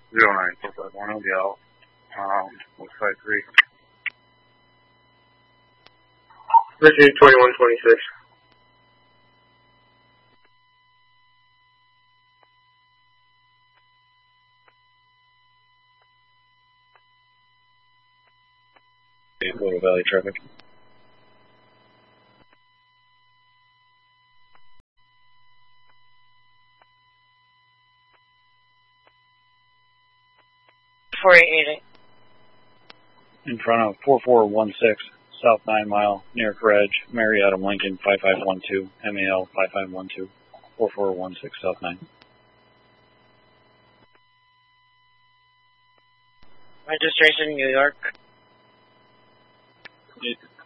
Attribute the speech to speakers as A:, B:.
A: 094510 Gal, site 3.
B: Richard 2126.
A: Little Valley traffic. In front of 4416, South 9 Mile, near Courage, Mary Adam Lincoln 5512, MAL 5512, 4416 South 9.
C: Registration, New York.